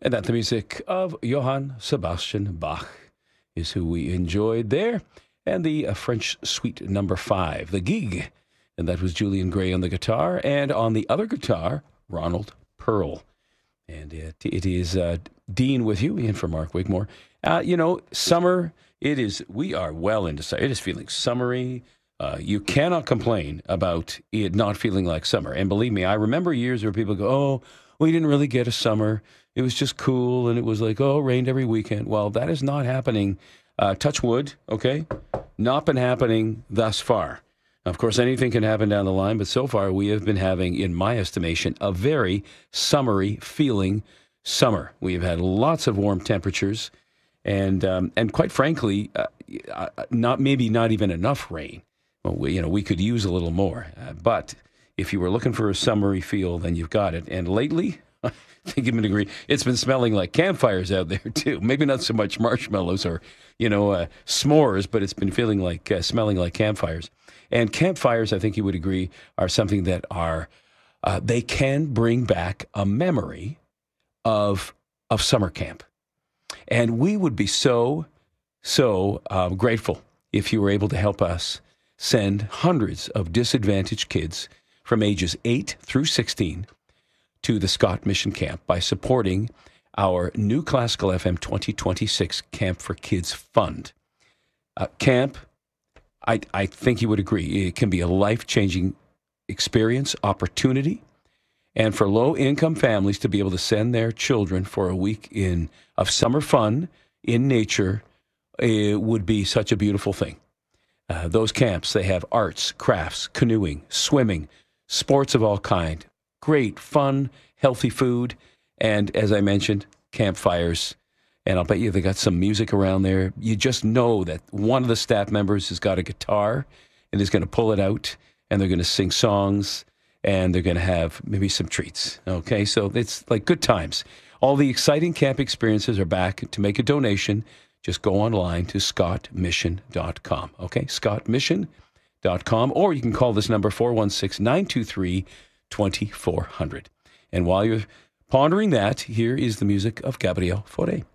And that the music of Johann Sebastian Bach is who we enjoyed there. And the French Suite number 5, the Gig. And that was Julian Gray on the guitar. And on the other guitar, Ronald Pearl. And it is Dean with you, in for Mark Wigmore. Summer, we are well into summer. It is feeling summery. You cannot complain about it not feeling like summer. And believe me, I remember years where people go, oh, we didn't really get a summer. It was just cool, and it was like, oh, it rained every weekend. Well, that is not happening. Touch wood, okay? Not been happening thus far. Of course, anything can happen down the line, but so far we have been having, in my estimation, a very summery feeling summer. We have had lots of warm temperatures, and quite frankly, not even enough rain. Well, we could use a little more, but if you were looking for a summery feel, then you've got it. And lately, I think you would agree, it's been smelling like campfires out there too. Maybe not so much marshmallows or s'mores, but it's been feeling like smelling like campfires. And campfires, I think you would agree, are something that are they can bring back a memory of summer camp. And we would be so grateful if you were able to help us send hundreds of disadvantaged kids from ages 8 through 16 to the Scott Mission Camp by supporting our new Classical FM 2026 Camp for Kids Fund. Camp, I think you would agree, it can be a life-changing experience, opportunity, and for low-income families to be able to send their children for a week of summer fun in nature, it would be such a beautiful thing. Those camps, they have arts, crafts, canoeing, swimming, sports of all kind, great fun, healthy food, and as I mentioned, campfires. And I'll bet you they got some music around there. You just know that one of the staff members has got a guitar and is going to pull it out, and they're going to sing songs, and they're going to have maybe some treats. Okay, so it's like good times. All the exciting camp experiences are back. To make a donation, just go online to scottmission.com. Okay, scottmission.com, or you can call this number 416-923-2400. And while you're pondering that, here is the music of Gabriel Fauré.